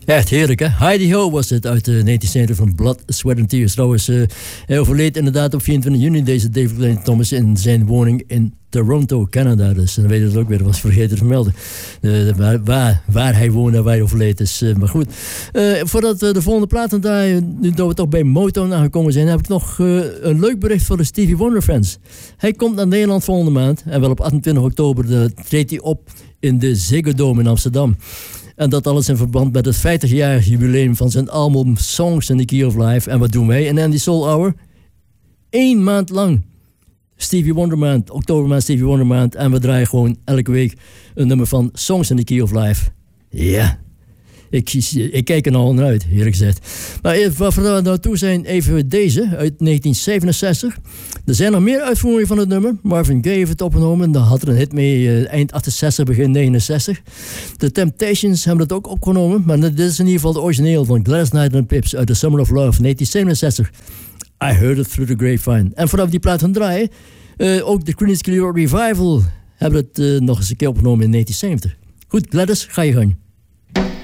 Echt heerlijk, hè? Heidi Ho was het uit 1970 van Blood, Sweat and Tears. Trouwens, hij overleed inderdaad op 24 juni, deze David Layton Thomas, in zijn woning in Toronto, Canada. Dus dan weet je het ook weer, dat was vergeten te vermelden. Waar hij woonde en waar hij overleed is. Maar goed, voordat de volgende platen draaien, nu dat we toch bij Motown aangekomen zijn, heb ik nog een leuk bericht voor de Stevie Wonder fans. Hij komt naar Nederland volgende maand en wel op 28 oktober treedt hij op in de Ziggo Dome in Amsterdam. En dat alles in verband met het 50-jarig jubileum van zijn album Songs in the Key of Life. En wat doen wij in Andy Soul Hour? 1 maand lang Stevie Wonder maand, oktobermaand Stevie Wonder maand. En we draaien gewoon elke week een nummer van Songs in the Key of Life. Ja, ik kijk er al naar uit, eerlijk gezegd. Maar waar we naartoe zijn, even deze uit 1967. Er zijn nog meer uitvoeringen van het nummer. Marvin Gaye heeft het opgenomen. Daar had er een hit mee eind 68, begin 69. The Temptations hebben het ook opgenomen. Maar dit is in ieder geval de origineel van Gladys Knight and Pips uit The Summer of Love, 1967. I Heard It Through the Grapevine. En vanaf die plaat gaan draaien, ook de Creedence Clearwater Revival hebben het nog eens een keer opgenomen in 1970. Goed, Gladys, ga je gang.